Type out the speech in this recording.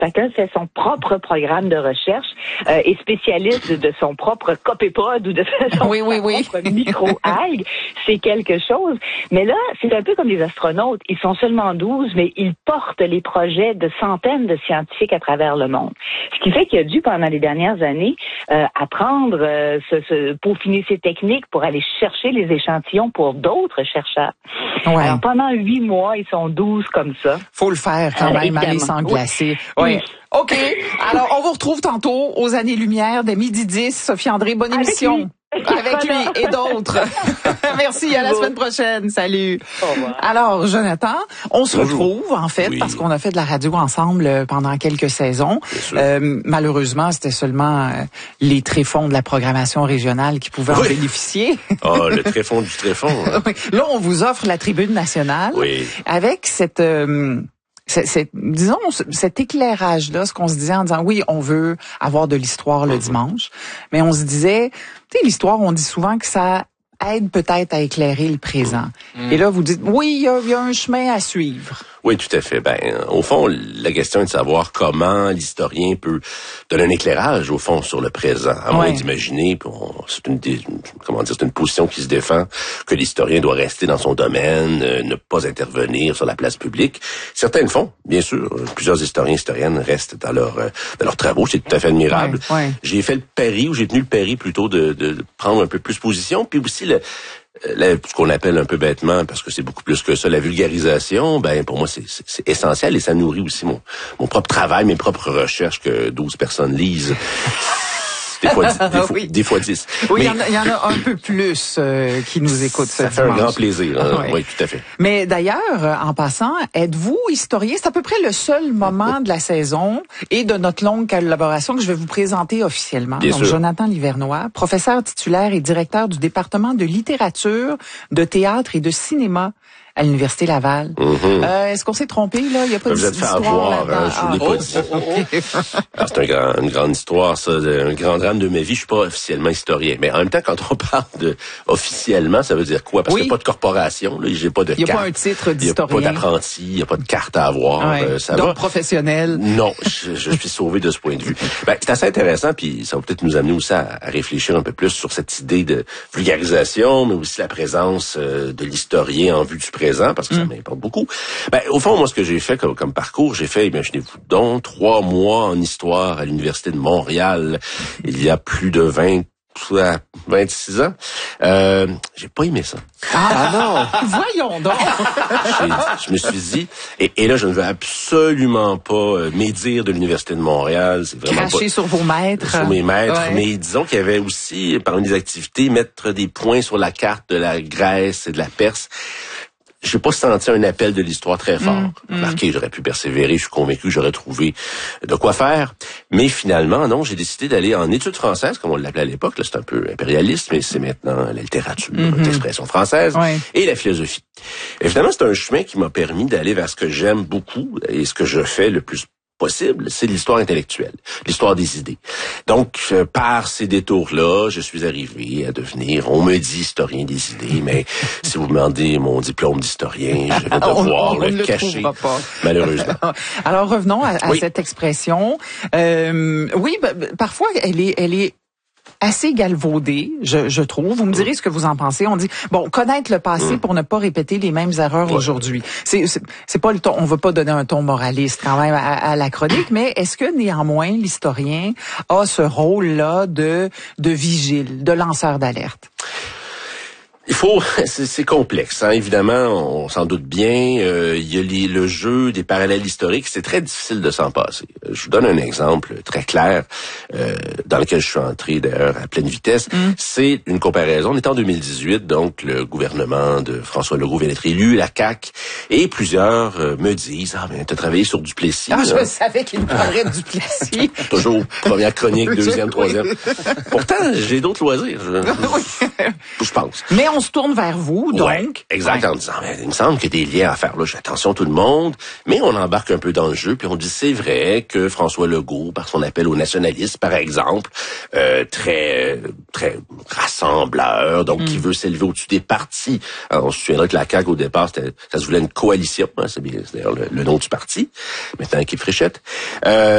Chacun fait son propre programme de recherche, est spécialiste de son propre copépode ou de son propre micro-algue. C'est quelque chose. Mais là, c'est un peu comme les astronautes. Ils sont seulement 12, mais ils portent les projets de centaines de scientifiques à travers le monde. Ce qui fait qu'il a dû, pendant les dernières années, apprendre, peaufiner ses techniques pour aller chercher les échantillons pour d'autres chercheurs. Ouais. Alors, pendant 8 mois, ils sont 12 comme ça. Faut le faire quand même, aller sans glacer. Oui. OK. Alors, on vous retrouve tantôt aux Années-Lumière dès 12h10. Sophie André, bonne émission. Avec lui et d'autres. Merci, à la semaine prochaine. Salut. Au revoir. Alors, Jonathan, on se retrouve, en fait, parce qu'on a fait de la radio ensemble pendant quelques saisons. Malheureusement, c'était seulement les tréfonds de la programmation régionale qui pouvaient en bénéficier. Ah, le tréfond du tréfond. Hein. Là, on vous offre la Tribune nationale avec disons, cet éclairage-là, ce qu'on se disait en disant, oui, on veut avoir de l'histoire le dimanche, mais on se disait, tu sais, l'histoire, on dit souvent que ça aide peut-être à éclairer le présent. Et là, vous dites, oui, il y a un chemin à suivre. Oui, tout à fait. Au fond, la question est de savoir comment l'historien peut donner un éclairage, au fond, sur le présent. À moins d'imaginer, c'est une position qui se défend, que l'historien doit rester dans son domaine, ne pas intervenir sur la place publique. Certains le font, bien sûr. Plusieurs historiens et historiennes restent dans leurs travaux. C'est tout à fait admirable. J'ai fait le pari, ou j'ai tenu le pari plutôt de prendre un peu plus position, puis aussi ce qu'on appelle un peu bêtement, parce que c'est beaucoup plus que ça, la vulgarisation, pour moi, c'est essentiel et ça nourrit aussi mon propre travail, mes propres recherches que 12 personnes lisent. Des fois 10. Oui, il y en a un peu plus qui nous écoutent ce dimanche. Ça fait un grand plaisir. Hein? Oui, tout à fait. Mais d'ailleurs, en passant, êtes-vous historien? C'est à peu près le seul moment de la saison et de notre longue collaboration que je vais vous présenter officiellement. Bien sûr. Jonathan Livernois, professeur titulaire et directeur du département de littérature, de théâtre et de cinéma à l'Université Laval. Est-ce qu'on s'est trompé, là? Il n'y a pas d'histoire là-dedans. Je vous l'ai pas dit. Alors, c'est une grande histoire, ça, un grand drame de ma vie. Je suis pas officiellement historien. Mais en même temps, quand on parle de officiellement, ça veut dire quoi? Parce qu'il n'y a pas de corporation, là. J'ai pas de carte. Il n'y a pas un titre d'historien. Il n'y a pas d'apprenti, il n'y a pas de carte à avoir. Ça donc, va. professionnel. Non, je suis sauvé de ce point de vue. C'est assez intéressant, puis ça va peut-être nous amener aussi à réfléchir un peu plus sur cette idée de vulgarisation, mais aussi la présence de l'historien en vue du présent, parce que ça m'importe beaucoup. Au fond, moi, ce que j'ai fait comme parcours, j'ai fait, imaginez-vous donc, 3 mois en histoire à l'Université de Montréal, il y a plus de 26 ans. J'ai pas aimé ça. Ah non! Voyons donc! Je me suis dit, et là, je ne veux absolument pas médire de l'Université de Montréal. C'est vraiment cracher sur vos maîtres. Sur mes maîtres. Mais disons qu'il y avait aussi, parmi les activités, mettre des points sur la carte de la Grèce et de la Perse. J'ai pas senti un appel de l'histoire très fort. Remarquez, j'aurais pu persévérer, je suis convaincu que j'aurais trouvé de quoi faire. Mais finalement, non, j'ai décidé d'aller en études françaises, comme on l'appelait à l'époque. Là, c'est un peu impérialiste, mais c'est maintenant la littérature, l'expression française et la philosophie. Et finalement, c'est un chemin qui m'a permis d'aller vers ce que j'aime beaucoup et ce que je fais le plus possible, c'est l'histoire intellectuelle, l'histoire des idées. Donc, par ces détours-là, je suis arrivé à devenir, on me dit historien des idées, mais si vous me demandez mon diplôme d'historien, je vais devoir le cacher, malheureusement. Alors, revenons à cette expression. Parfois, elle est assez galvaudé, je trouve. Vous me direz ce que vous en pensez. On dit, connaître le passé pour ne pas répéter les mêmes erreurs aujourd'hui. C'est pas le ton, on veut pas donner un ton moraliste quand même à la chronique, mais est-ce que néanmoins l'historien a ce rôle-là de vigile, de lanceur d'alerte? C'est complexe, hein. Évidemment, on s'en doute bien. Il y a le jeu des parallèles historiques. C'est très difficile de s'en passer. Je vous donne un exemple très clair dans lequel je suis entré d'ailleurs à pleine vitesse. C'est une comparaison. On est en 2018, donc le gouvernement de François Legault vient d'être élu, la CAQ, et plusieurs me disent t'as travaillé sur Duplessis. Je savais qu'il me parlerait de Duplessis. Toujours première chronique, deuxième, troisième. Pourtant, j'ai d'autres loisirs. Je pense. Mais on se tourne vers vous, donc. Ouais, exact, en disant, il me semble qu'il y a des liens à faire. Là, j'ai attention tout le monde, mais on embarque un peu dans le jeu, puis on dit, c'est vrai que François Legault, par son appel aux nationalistes, par exemple, très rassembleur, donc qui veut s'élever au-dessus des partis. Alors, on se souviendra que la CAQ, au départ, ça se voulait une coalition, hein, c'est d'ailleurs le nom du parti, maintenant équipe Fréchette.